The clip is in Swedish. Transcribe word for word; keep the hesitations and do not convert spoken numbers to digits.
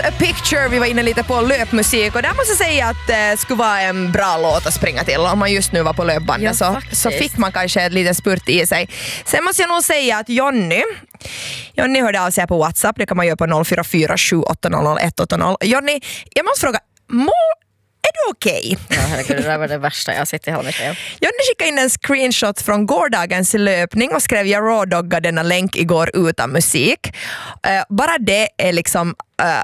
a Picture. Vi var inne lite på löpmusik och där måste jag säga att det skulle vara en bra låt att springa till om man just nu var på löpbandet. Ja, så, så fick man kanske ett litet spurt i sig. Sen måste jag nog säga att Jonny Jonny hörde av sig på WhatsApp. Det kan man göra på noll fyra fyra sju åtta noll noll ett åtta noll. Jonny, jag måste fråga, må är du okej? Okay? Ja, herregud, det där var det värsta jag har sett i hela mitt liv. Jonny skickade in en screenshot från gårdagens löpning och skrev jag rawdoggade denna länk igår utan musik. Uh, bara det är liksom uh,